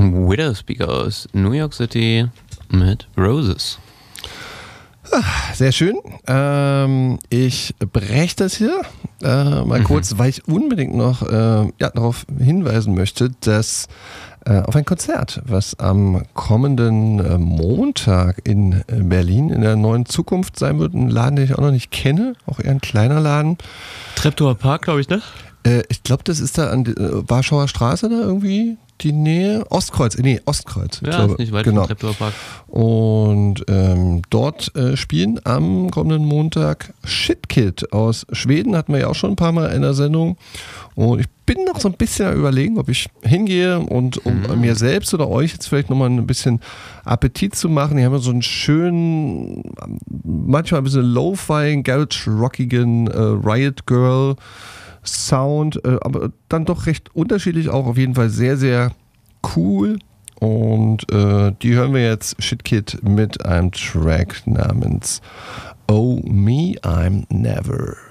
Widowspeaker aus New York City mit Roses. Sehr schön. Ich breche das hier mal kurz, weil ich unbedingt noch darauf hinweisen möchte, dass auf ein Konzert, was am kommenden Montag in Berlin in der Neuen Zukunft sein wird, ein Laden, den ich auch noch nicht kenne, auch eher ein kleiner Laden. Treptower Park, glaube ich, ne? Ich glaube, das ist da an Warschauer Straße da irgendwie die Nähe. Ostkreuz. Ja, glaube, ist nicht weit genau. vom Treptower Park. Und dort spielen am kommenden Montag Shitkid aus Schweden. Hatten wir ja auch schon ein paar Mal in der Sendung. Und ich bin noch so ein bisschen am Überlegen, ob ich hingehe und um mir selbst oder euch jetzt vielleicht nochmal ein bisschen Appetit zu machen. Die haben ja so einen schönen, manchmal ein bisschen Lo-Fi, Garage-rockigen Riot Girl Sound, aber dann doch recht unterschiedlich, auch auf jeden Fall sehr, sehr cool. Und die hören wir jetzt, Shitkid, mit einem Track namens Oh Me, I'm Never.